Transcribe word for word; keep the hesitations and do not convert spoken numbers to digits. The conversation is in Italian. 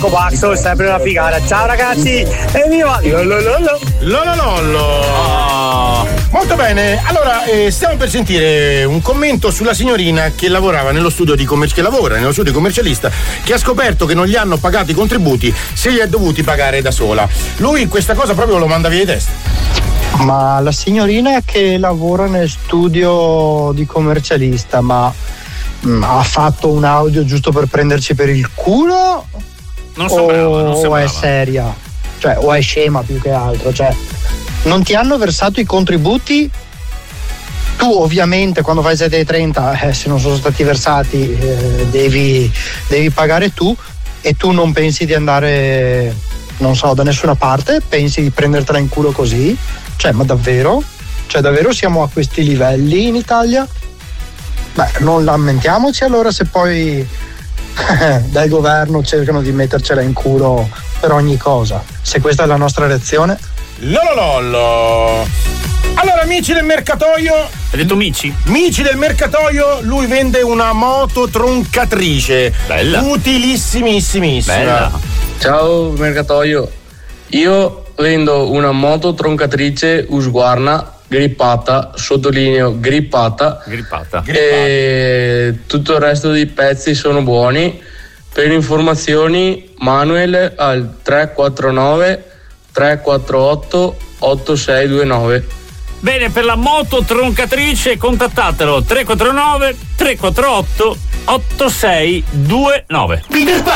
Copazzo, è sempre una figata. Ciao ragazzi, e viva lolololo. Lolololo. Oh. Molto bene, allora eh, stiamo per sentire un commento sulla signorina che lavorava nello studio di commercio, che lavora nello studio di commercialista, che ha scoperto che non gli hanno pagato i contributi, se li è dovuti pagare da sola. Lui questa cosa proprio lo manda via di testa. Ma la signorina che lavora nel studio di commercialista, ma mh, ha fatto un audio giusto per prenderci per il culo? Non sembrava, non sembrava. O è seria? Cioè, o è scema più che altro? Cioè, non ti hanno versato i contributi? Tu ovviamente quando fai sette e trenta, eh, se non sono stati versati, eh, devi, devi pagare tu, e tu non pensi di andare, non so, da nessuna parte? Pensi di prendertela in culo così? Cioè, ma davvero? Cioè, davvero siamo a questi livelli in Italia? Beh, non lamentiamoci allora se poi dal governo cercano di mettercela in culo per ogni cosa. Se questa è la nostra reazione. Lolololo. Allora, amici del mercatoio. Hai detto mici? Mici del mercatoio, lui vende una moto troncatrice. Bella. Utilissimissima. Bella. Ciao mercatoio. Io vendo una moto troncatrice Husqvarna grippata, sottolineo grippata. Grippata. E tutto il resto dei pezzi sono buoni. Per informazioni Manuel al tre quattro nove tre quattro otto otto sei due nove. Bene, per la moto troncatrice contattatelo tre quattro nove tre quattro otto otto sei due nove.